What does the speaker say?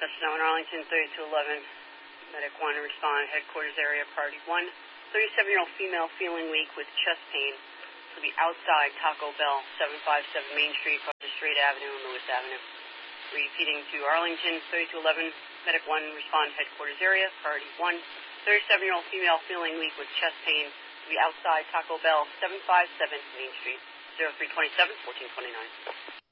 Snow in Arlington, 3211. Medic 1, respond, headquarters area, priority 1. 37-year-old female feeling weak with chest pain. To be outside Taco Bell, 757 Main Street, across the Strait Avenue and Lewis Avenue. Repeating to Arlington, 3211. Medic 1, respond, headquarters area, priority 1. 37-year-old female feeling weak with chest pain. To be outside Taco Bell, 757 Main Street, 0327, 1429.